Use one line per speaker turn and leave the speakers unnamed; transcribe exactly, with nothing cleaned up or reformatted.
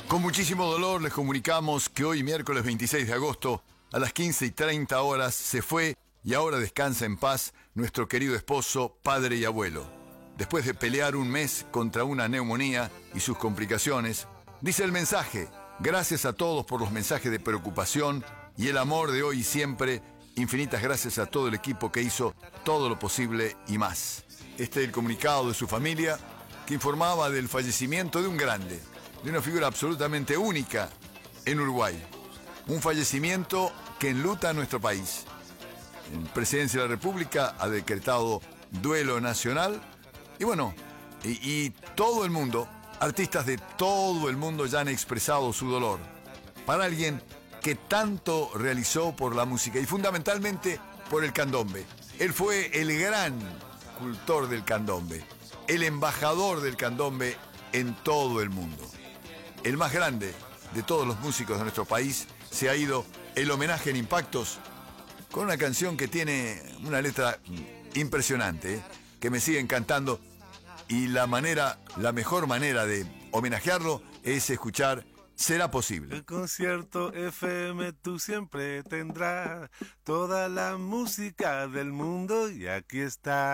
Con muchísimo dolor les comunicamos que hoy, miércoles veintiséis de agosto, a las quince y treinta horas, se fue y ahora descansa en paz nuestro querido esposo, padre y abuelo. Después de pelear un mes contra una neumonía y sus complicaciones, dice el mensaje: gracias a todos por los mensajes de preocupación y el amor de hoy y siempre. Infinitas gracias a todo el equipo que hizo todo lo posible y más. Este es el comunicado de su familia, que informaba del fallecimiento de un grande, de una figura absolutamente única en Uruguay. Un fallecimiento que enluta a nuestro país. La Presidencia de la República ha decretado duelo nacional y bueno, y, y todo el mundo, artistas de todo el mundo ya han expresado su dolor. Para alguien que tanto realizó por la música y fundamentalmente por el candombe. Él fue el gran cultor del candombe, el embajador del candombe en todo el mundo. El más grande de todos los músicos de nuestro país. Se ha ido. El homenaje en Impactos, con una canción que tiene una letra impresionante, ¿eh? que me sigue encantando, y la manera, la mejor manera de homenajearlo es escuchar Será Posible.
El concierto F M tú siempre tendrás toda la música del mundo y aquí está.